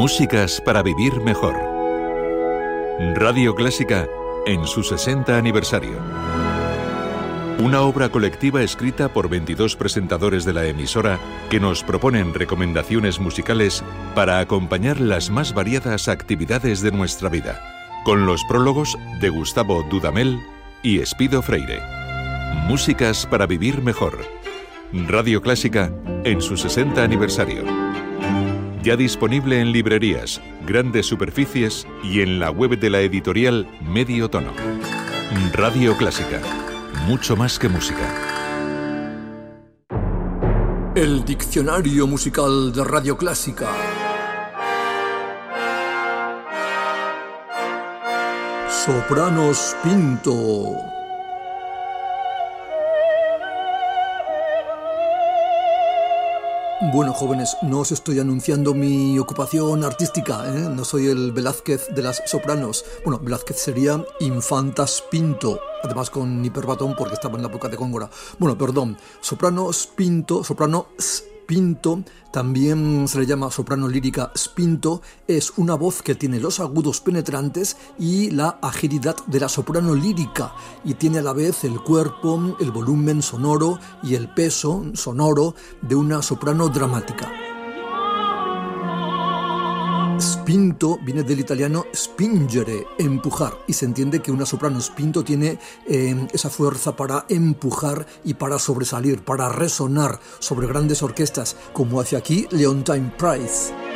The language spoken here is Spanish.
Músicas para vivir mejor. Radio Clásica en su 60 aniversario. Una obra colectiva escrita por 22 presentadores de la emisora que nos proponen recomendaciones musicales para acompañar las más variadas actividades de nuestra vida, con los prólogos de Gustavo Dudamel y Espido Freire. Músicas para vivir mejor. Radio Clásica en su 60 aniversario. Ya disponible en librerías, grandes superficies y en la web de la editorial Medio Tono. Radio Clásica. Mucho más que música. El diccionario musical de Radio Clásica. Sopranos Pinto. Bueno, jóvenes, no os estoy anunciando mi ocupación artística, ¿eh? No soy el Velázquez de las sopranos. Bueno, Velázquez sería Infantas Pinto, además con hiperbatón porque estaba en la época de Góngora. Bueno, perdón, soprano Pinto, soprano Pinto, también se le llama soprano lírica spinto, es una voz que tiene los agudos penetrantes y la agilidad de la soprano lírica, y tiene a la vez el cuerpo, el volumen sonoro y el peso sonoro de una soprano dramática. Spinto viene del italiano spingere, empujar, y se entiende que una soprano spinto tiene esa fuerza para empujar y para sobresalir, para resonar sobre grandes orquestas, como hace aquí Leontyne Price.